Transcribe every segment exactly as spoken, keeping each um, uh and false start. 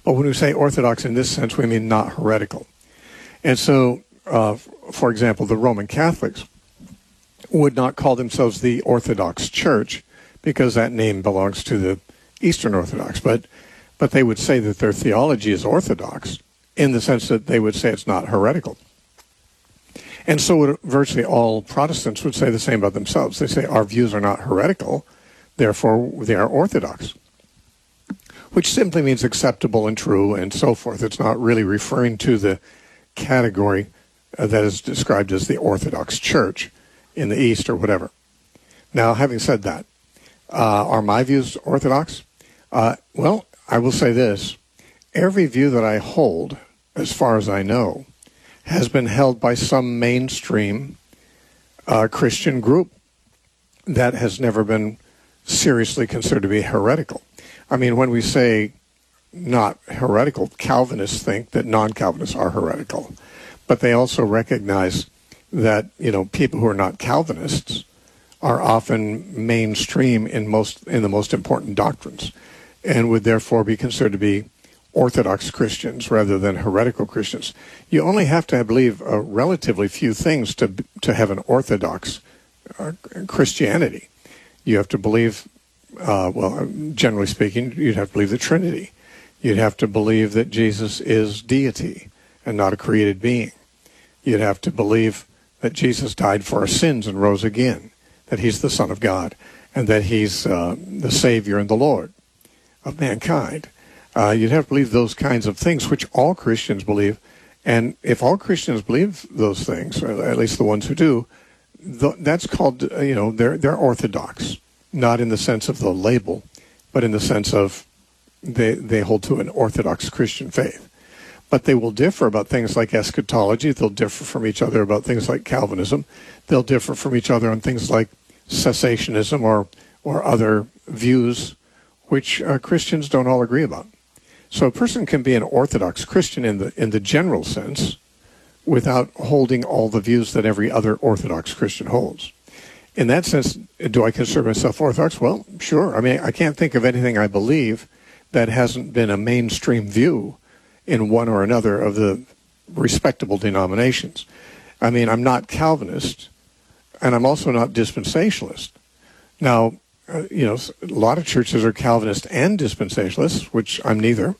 But when we say orthodox in this sense, we mean not heretical. And so, uh, for example, the Roman Catholics would not call themselves the Orthodox Church because that name belongs to the Eastern Orthodox. But, but they would say that their theology is orthodox in the sense that they would say it's not heretical. And so would virtually all Protestants would say the same about themselves. They say our views are not heretical, therefore they are orthodox, which simply means acceptable and true and so forth. It's not really referring to the category uh, that is described as the Orthodox Church in the East or whatever. Now, having said that, uh, are my views orthodox? Uh, well, I will say this. Every view that I hold, as far as I know, has been held by some mainstream uh, Christian group that has never been seriously considered to be heretical. I mean, when we say not heretical, Calvinists think that non-Calvinists are heretical. But they also recognize that, you know, people who are not Calvinists are often mainstream in most in the most important doctrines and would therefore be considered to be Orthodox Christians rather than heretical Christians. You only have to, I believe, a relatively few things to to have an Orthodox uh, Christianity. You have to believe, uh, well, generally speaking, you'd have to believe the Trinity. You'd have to believe that Jesus is deity and not a created being. You'd have to believe that Jesus died for our sins and rose again, that he's the Son of God, and that he's uh, the Savior and the Lord of mankind. Uh, you'd have to believe those kinds of things, which all Christians believe. And if all Christians believe those things, or at least the ones who do, th- that's called, uh, you know, they're, they're orthodox, not in the sense of the label, but in the sense of they, they hold to an Orthodox Christian faith. But they will differ about things like eschatology. They'll differ from each other about things like Calvinism. They'll differ from each other on things like cessationism or, or other views which uh, Christians don't all agree about. So a person can be an Orthodox Christian in the in the general sense without holding all the views that every other Orthodox Christian holds. In that sense, do I consider myself Orthodox? Well, sure. I mean, I can't think of anything I believe that hasn't been a mainstream view in one or another of the respectable denominations. I mean, I'm not Calvinist, and I'm also not dispensationalist. Now, uh, you know, a lot of churches are Calvinist and dispensationalists, which I'm neither.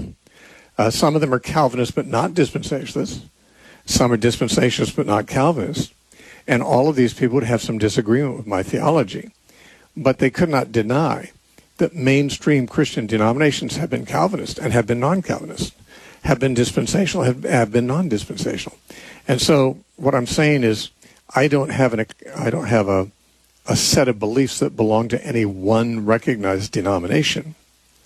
uh, some of them are Calvinists but not dispensationalists. Some are dispensationalists but not Calvinists. And all of these people would have some disagreement with my theology. But they could not deny that mainstream Christian denominations have been Calvinist and have been non-Calvinist, have been dispensational, have, have been non-dispensational. And so what I'm saying is I don't have an I don't have a a set of beliefs that belong to any one recognized denomination.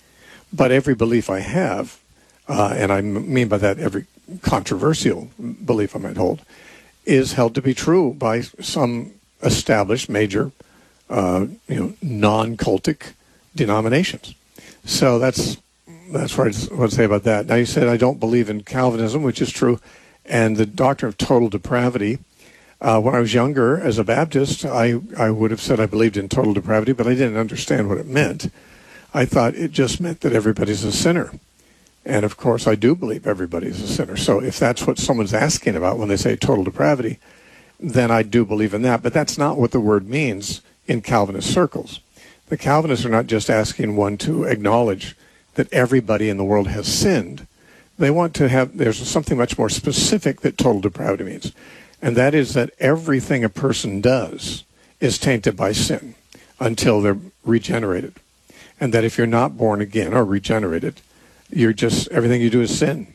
But every belief I have, uh, and I mean by that every controversial belief I might hold, is held to be true by some established major, uh, you know, non-cultic denominations. So that's that's what I want to say about that. Now, you said I don't believe in Calvinism, which is true, and the doctrine of total depravity. Uh, when I was younger, as a Baptist, I, I would have said I believed in total depravity, but I didn't understand what it meant. I thought it just meant that everybody's a sinner. And, of course, I do believe everybody's a sinner. So if that's what someone's asking about when they say total depravity, then I do believe in that. But that's not what the word means in Calvinist circles. The Calvinists are not just asking one to acknowledge that everybody in the world has sinned. They want to have, there's something much more specific that total depravity means. And that is that everything a person does is tainted by sin until they're regenerated. And that if you're not born again or regenerated, you're just, everything you do is sin.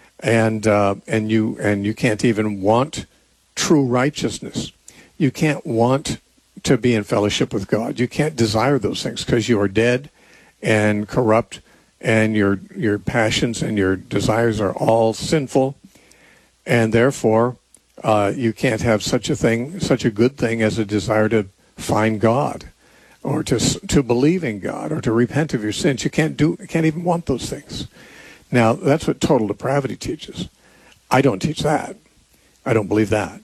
And uh, and you and you can't even want true righteousness. You can't want to be in fellowship with God. You can't desire those things because you are dead and corrupt, and your your passions and your desires are all sinful, and therefore uh, you can't have such a thing, such a good thing as a desire to find God, or to to believe in God, or to repent of your sins. You can't do, can't even want those things. Now, that's what total depravity teaches. I don't teach that. I don't believe that.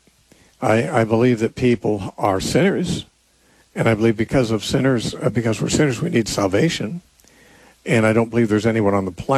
I, I believe that people are sinners, and I believe because of sinners, because we're sinners, we need salvation. And I don't believe there's anyone on the planet